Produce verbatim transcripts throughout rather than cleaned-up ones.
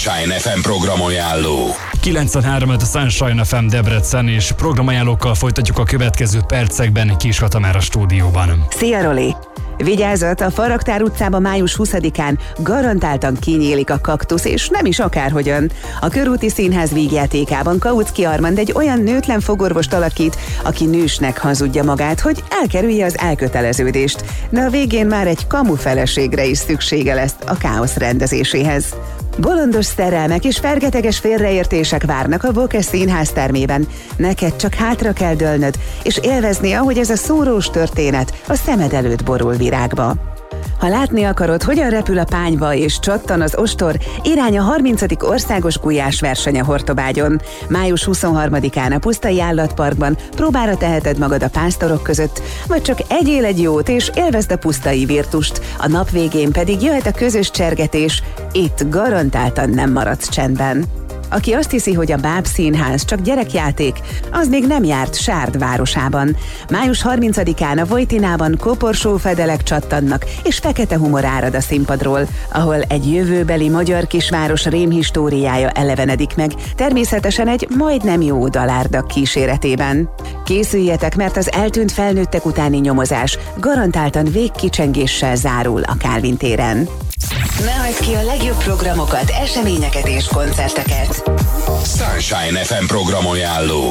Sunshine ef em programajánló. kilencvenhárom a Sunshine ef em Debrecen, és programajánlókkal folytatjuk a következő percekben. Kis Tamara stúdióban. Szia, Roli! Vigyázat, a Faragtár utcában május huszadikán garantáltan kinyílik a kaktusz, és nem is akárhogyan. A Körúti Színház vígjátékában Kautsky Armand egy olyan nőtlen fogorvost alakít, aki nősnek hazudja magát, hogy elkerülje az elköteleződést, de a végén már egy kamu feleségre is szüksége lesz a káosz rendezéséhez. Bolondos szerelmek és fergeteges félreértések várnak a Boke Színház termében. Neked csak hátra kell dőlnöd, és élvezni, ahogy ez a szórós történet a szemed előtt borul virágba. Ha látni akarod, hogyan repül a pányva és csattan az ostor, irány a harmincadik országos gulyásverseny a Hortobágyon. május huszonharmadikán a Pusztai Állatparkban próbára teheted magad a pásztorok között, vagy csak egyél egy jót és élvezd a pusztai virtust, a nap végén pedig jöhet a közös csergetés, itt garantáltan nem maradsz csendben. Aki azt hiszi, hogy a Báb Színház csak gyerekjáték, az még nem járt Sárd városában. május harmincadikán a Vojtinában koporsófedelek csattannak, és fekete humor árad a színpadról, ahol egy jövőbeli magyar kisváros rémhistóriája elevenedik meg, természetesen egy majdnem jó dalárdak kíséretében. Készüljetek, mert az eltűnt felnőttek utáni nyomozás garantáltan végkicsengéssel zárul a Kálvin téren. Ne hagyd ki a legjobb programokat, eseményeket és koncerteket. Sunshine ef em programajánló.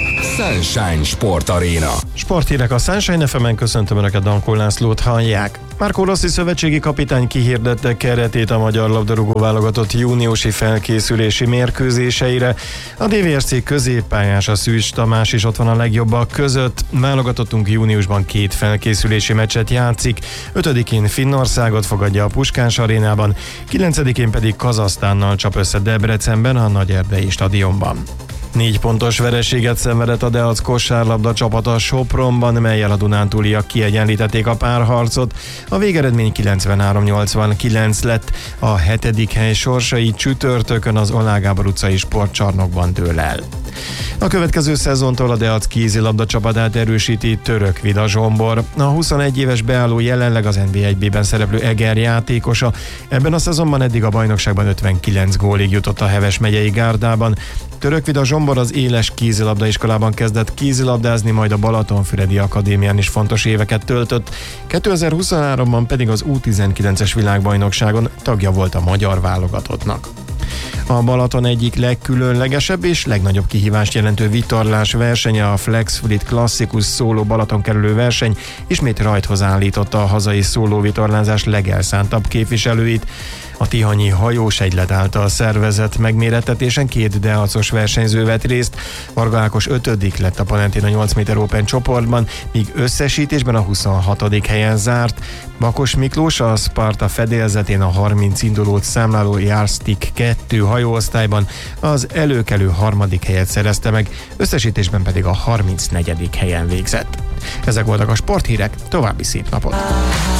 Sunshine Sport Arena. Sporthírek a Sunshine ef emen, köszöntöm Önöket, Dankó Lászlót hallják. Márkó Rossi szövetségi kapitány kihirdette keretét a magyar labdarúgó válogatott júniusi felkészülési mérkőzéseire. A dé vé es cé középpályása Szűcs Tamás is ott van a legjobbak között. Válogatottunk júniusban két felkészülési meccset játszik. ötödikén Finnországot fogadja a Puskás arénában, kilencedikén pedig Kazahsztánnal csap össze Debrecenben, a Nagyerdei stadionban. Négy pontos vereséget szenvedett a Deac kosárlabda csapata Sopronban, mellyel a dunántúliak kiegyenlítették a párharcot. A végeredmény kilencvenhárom nyolcvankilenc lett, a hetedik hely sorsai csütörtökön az Oláh Gábor utcai sportcsarnokban dől el. A következő szezontól a Deac kézilabda csapatát erősíti Török Vida Zsombor. A huszonegy éves beálló jelenleg az en bé egy bé-ben szereplő Eger játékosa. Ebben a szezonban eddig a bajnokságban ötvenkilenc gólig jutott a Heves megyei gárdában. Török Vida Zsombor az éles kézilabdaiskolában kezdett kézilabdázni, majd a Balatonfüredi Akadémián is fontos éveket töltött. kétezer-huszonháromban pedig az U tizenkilences világbajnokságon tagja volt a magyar válogatottnak. A Balaton egyik legkülönlegesebb és legnagyobb kihívást jelentő vitorlás versenye, a Flexfrit klasszikus szóló Balaton kerülő verseny ismét rajthoz állította a hazai szólóvitorlázás legelszántabb képviselőit. A tihanyi hajós egylet által szervezett megmérettetésen két deacos versenyző vett részt. Varga Ákos ötödik lett a Palentina nyolc méter Open csoportban, míg összesítésben a huszonhatodik helyen zárt. Bakos Miklós a Sparta fedélzetén a harminc indulót számláló Yardstick kettő hajóosztályban az előkelő harmadik helyet szerezte meg, összesítésben pedig a harmincnegyedik helyen végzett. Ezek voltak a sporthírek, további szép napot!